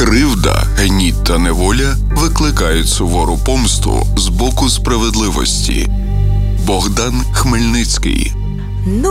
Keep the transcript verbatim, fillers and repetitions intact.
Кривда, гніт та неволя викликають сувору помсту з боку справедливості. Богдан Хмельницький. Ну,